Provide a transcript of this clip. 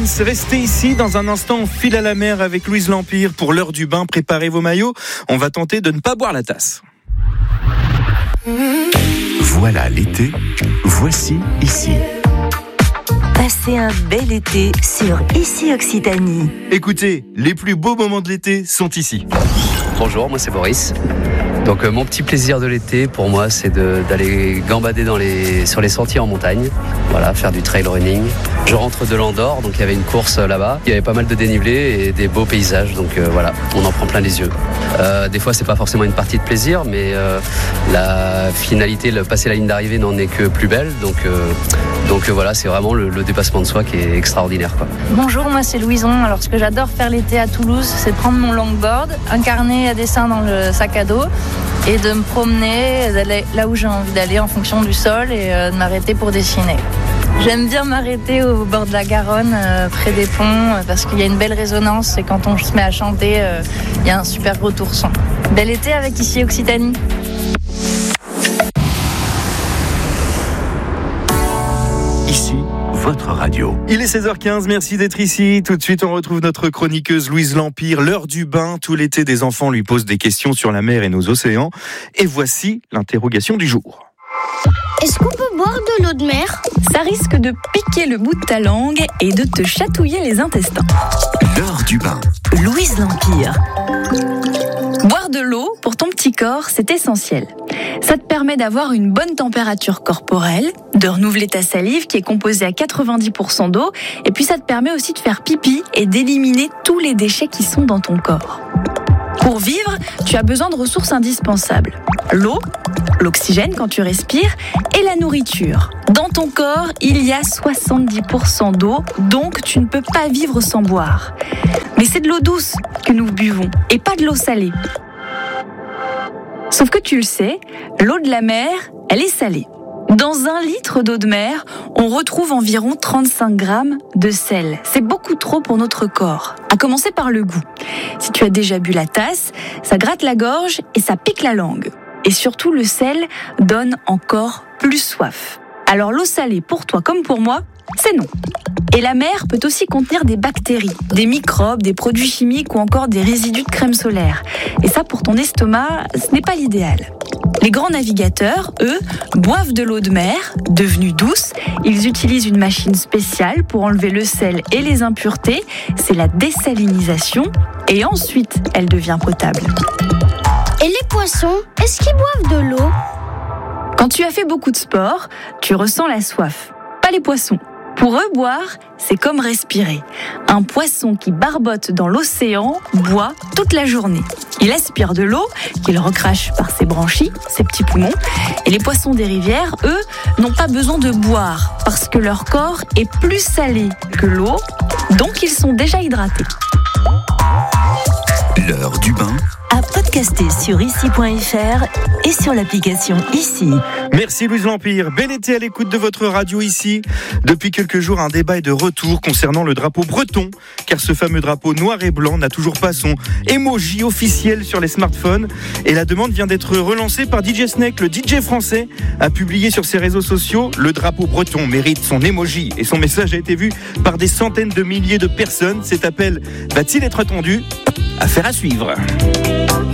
Restez ici. Dans un instant, on file à la mer avec Louise L'Empire pour l'heure du bain. Préparez vos maillots. On va tenter de ne pas boire la tasse. Voilà l'été. Voici ici. Passez un bel été sur Ici Occitanie. Écoutez, les plus beaux moments de l'été sont ici. Bonjour, moi c'est Boris. Donc mon petit plaisir de l'été pour moi c'est d'aller gambader sur les sentiers en montagne, voilà, faire du trail running. Je rentre de l'Andorre, donc il y avait une course là-bas, il y avait pas mal de dénivelé et des beaux paysages, donc voilà, on en prend plein les yeux. Des fois c'est pas forcément une partie de plaisir, mais la finalité, passer la ligne d'arrivée n'en est que plus belle, donc voilà, c'est vraiment le dépassement de soi qui est extraordinaire, quoi. Bonjour, moi c'est Louison. Alors ce que j'adore faire l'été à Toulouse, c'est de prendre mon longboard, un carnet à dessin dans le sac à dos et de me promener, d'aller là où j'ai envie d'aller en fonction du sol et de m'arrêter pour dessiner. J'aime bien m'arrêter au bord de la Garonne, près des ponts, parce qu'il y a une belle résonance et quand on se met à chanter, il y a un super retour son. Bel été avec Ici Occitanie. Ici, votre radio. Il est 16h15, merci d'être ici. Tout de suite, on retrouve notre chroniqueuse Louise L'Empire. L'heure du bain, tout l'été, des enfants lui posent des questions sur la mer et nos océans. Et voici l'interrogation du jour. Est-ce qu'on peut boire de l'eau de mer ? Ça risque de piquer le bout de ta langue et de te chatouiller les intestins. L'heure du bain. Louise L'Empire. Boire de l'eau, pour ton petit corps, c'est essentiel. Ça te permet d'avoir une bonne température corporelle, de renouveler ta salive qui est composée à 90% d'eau, et puis ça te permet aussi de faire pipi et d'éliminer tous les déchets qui sont dans ton corps. Pour vivre, tu as besoin de ressources indispensables. L'eau, l'oxygène quand tu respires, et la nourriture. Dans ton corps, il y a 70% d'eau, donc tu ne peux pas vivre sans boire. Mais c'est de l'eau douce que nous buvons, et pas de l'eau salée. Sauf que tu le sais, l'eau de la mer, elle est salée. Dans 1 litre d'eau de mer, on retrouve environ 35 grammes de sel. C'est beaucoup trop pour notre corps. À commencer par le goût. Si tu as déjà bu la tasse, ça gratte la gorge et ça pique la langue. Et surtout, le sel donne encore plus soif. Alors l'eau salée, pour toi comme pour moi, c'est non. Et la mer peut aussi contenir des bactéries, des microbes, des produits chimiques ou encore des résidus de crème solaire. Et ça, pour ton estomac, ce n'est pas l'idéal. Les grands navigateurs, eux, boivent de l'eau de mer, devenue douce. Ils utilisent une machine spéciale pour enlever le sel et les impuretés. C'est la désalinisation. Et ensuite, elle devient potable. Et les poissons, est-ce qu'ils boivent de l'eau ? Quand tu as fait beaucoup de sport, tu ressens la soif. Pas les poissons. Pour eux, boire, c'est comme respirer. Un poisson qui barbote dans l'océan boit toute la journée. Il aspire de l'eau qu'il recrache par ses branchies, ses petits poumons. Et les poissons des rivières, eux, n'ont pas besoin de boire parce que leur corps est plus salé que l'eau, donc ils sont déjà hydratés. L'heure du bain. À podcaster sur ici.fr et sur l'application Ici. Merci Louise L'Empire. Bel été à l'écoute de votre radio ici. Depuis quelques jours, un débat est de retour concernant le drapeau breton, car ce fameux drapeau noir et blanc n'a toujours pas son emoji officiel sur les smartphones. Et la demande vient d'être relancée par DJ Snake, le DJ français, a publié sur ses réseaux sociaux: le drapeau breton mérite son emoji. Et son message a été vu par des centaines de milliers de personnes. Cet appel va-t-il être attendu ? Affaire à suivre.